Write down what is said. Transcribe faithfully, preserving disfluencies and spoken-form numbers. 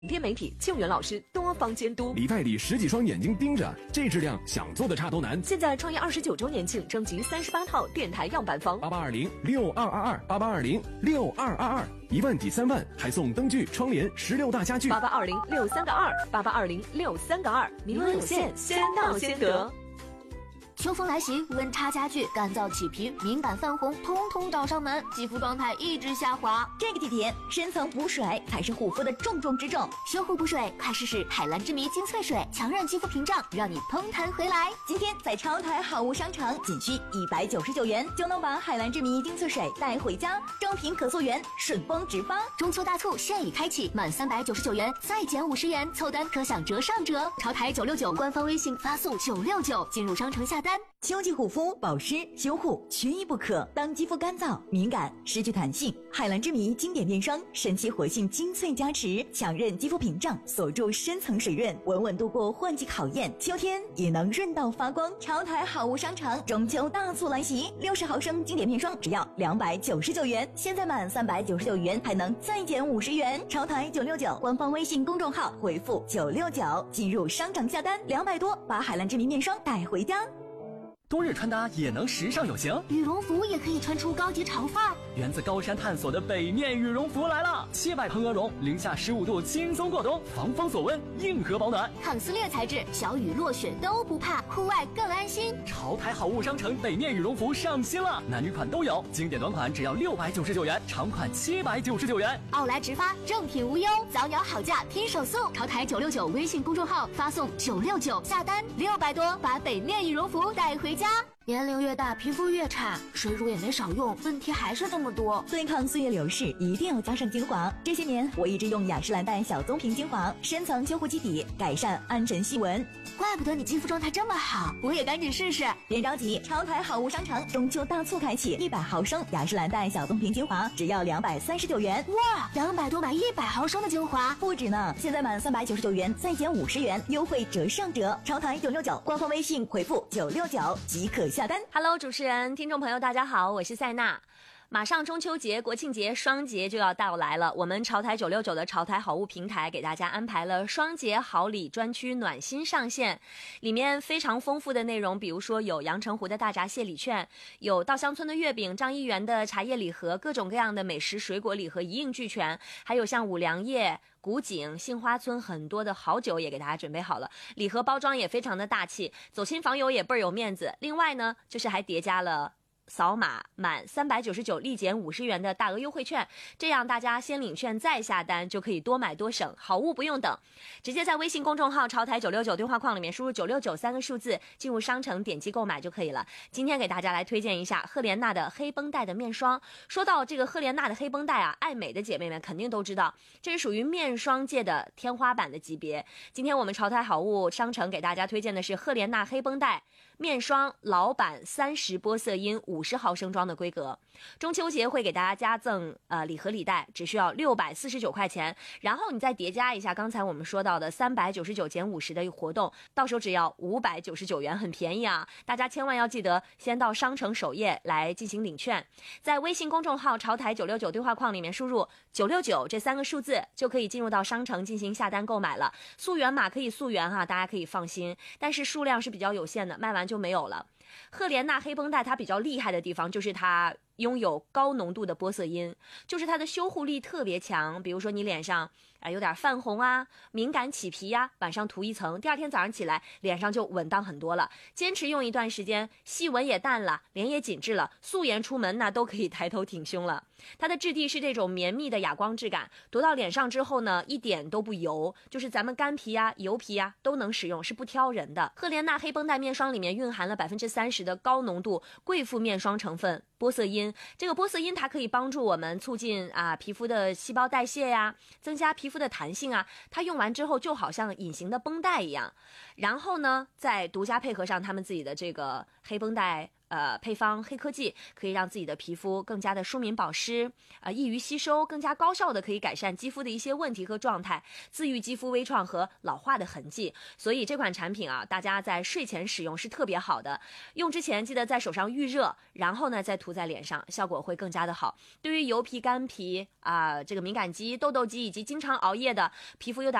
天媒体庆元老师多方监督， 里外里十几双眼睛盯着，这质量想做的差都难。 现在创业二十九周年庆征集三十八套电台样板房， 八八二零六二二二八八二零六二二二，一万抵三万，还送灯具、窗帘、十六大家具。 八八二零六三个二八八二零六三个二，名额有限，先到先得。 秋风来袭，温差加剧，干燥起皮、敏感泛红，通通找上门，肌肤状态一直下滑。 这个季节，深层补水才是护肤的重中之重。 修护补水，快试试海蓝之谜精粹水，强韧肌肤屏障，让你嘭弹回来。 今天在超台好物商城，仅需一百九十九元就能把海蓝之谜精粹水带回家，正品可溯源，顺丰直发。 中秋大促现已开启，满三百九十九元再减五十元，凑单可享折上折。超台九六九官方微信发送九六九进入商城下单。 秋季护肤保湿修护缺一不可。当肌肤干燥、敏感、失去弹性，海蓝之谜经典面霜神奇活性精粹加持，强韧肌肤屏障，锁住深层水润，稳稳度过换季考验，秋天也能润到发光。超台好物商城中秋大促来袭，六十毫升经典面霜只要两百九十九元，现在满三百九十九元还能再减五十元。超台九六九官方微信公众号回复九六九进入商城下单，两百多把海蓝之谜面霜带回家。 冬日穿搭也能时尚有型， 羽绒服也可以穿出高级潮范儿。 源自高山探索的北面羽绒服来了，七百蓬鹅绒，零下十五度轻松过冬，防风锁温，硬核保暖， 抗撕裂材质，小雨落雪都不怕，户外更安心。 潮台好物商城北面羽绒服上新了，男女款都有，经典短款只要六百九十九元，长款七百九十九元。 奥莱直发，正品无忧，早鸟好价拼手速。潮台九六九微信公众号发送九六九下单，六百多把北面羽绒服带回家。年龄越大，皮肤越差，水乳也没少用，问题还是这么多。 对抗岁月流逝，一定要加上精华。这些年，我一直用雅诗兰黛小棕瓶精华，深层修护基底，改善暗沉细纹。 怪不得你肌肤状态这么好，我也赶紧试试。 别着急，超台好物商城中秋大促开启，一百毫升雅诗兰黛小棕瓶精华只要两百三十九元。 哇，两百多买一百毫升的精华， 不止呢！现在满三百九十九元再减五十元，优惠折上折。超台九六九官方微信回复九六九即可下单。 Hello， 主持人、听众朋友，大家好，我是塞娜。马上中秋节、国庆节、双节就要到来了，我们潮台九六九的潮台好物平台给大家安排了双节好礼专区暖心上线，里面非常丰富的内容，比如说有阳澄湖的大闸蟹礼券，有稻香村的月饼、张一元的茶叶礼盒，各种各样的美食水果礼盒一应俱全，还有像五粮液、古井、杏花村很多的好酒也给大家准备好了，礼盒包装也非常的大气，走亲访友也倍儿有面子。另外呢，就是还叠加了扫码满三百九十九立减五十元的大额优惠券，这样大家先领券再下单就可以多买多省，好物不用等，直接在微信公众号潮台九六九对话框里面输入九六九三个数字，进入商城点击购买就可以了。今天给大家来推荐一下赫莲娜的黑绷带的面霜。说到这个赫莲娜的黑绷带啊，爱美的姐妹们肯定都知道，这是属于面霜界的天花板的级别。今天我们潮台好物商城给大家推荐的是赫莲娜黑绷带面霜老版三十玻色因五十毫升装的规格，中秋节会给大家加赠呃礼盒礼袋，只需要六百四十九块钱，然后你再叠加一下刚才我们说到的三百九十九减五十的活动，到手只要五百九十九元，很便宜啊！大家千万要记得先到商城首页来进行领券，在微信公众号潮台九六九对话框里面输入九六九这三个数字，就可以进入到商城进行下单购买了。溯源码可以溯源哈，大家可以放心，但是数量是比较有限的，卖完就没有了。赫莲娜黑绷带它比较厉害的地方就是它拥有高浓度的玻色因，就是它的修护力特别强。比如说你脸上啊、呃、有点泛红啊，敏感起皮呀、啊，晚上涂一层，第二天早上起来脸上就稳当很多了。坚持用一段时间，细纹也淡了，脸也紧致了，素颜出门那都可以抬头挺胸了。它的质地是这种绵密的哑光质感，涂到脸上之后呢，一点都不油，就是咱们干皮啊、油皮啊都能使用，是不挑人的。赫莲娜黑绷带面霜里面蕴含了百分之三十的高浓度贵妇面霜成分玻色因，这个玻色因它可以帮助我们促进啊皮肤的细胞代谢呀，增加皮肤的弹性啊，它用完之后就好像隐形的绷带一样。然后呢，再独家配合上他们自己的这个黑绷带呃配方黑科技，可以让自己的皮肤更加的舒敏保湿，呃易于吸收，更加高效的可以改善肌肤的一些问题和状态，自愈肌肤微创和老化的痕迹。所以这款产品啊，大家在睡前使用是特别好的。用之前记得在手上预热，然后呢再涂在脸上，效果会更加的好。对于油皮、干皮啊、呃、这个敏感肌、痘痘肌以及经常熬夜的皮肤有点